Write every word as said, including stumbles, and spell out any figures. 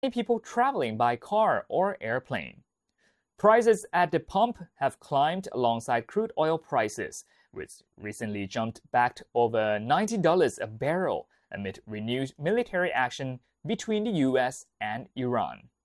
people traveling by car or airplane. Prices at the pump have climbed alongside crude oil prices, which recently jumped back over ninety dollars a barrel amid renewed military action between the U S and Iran.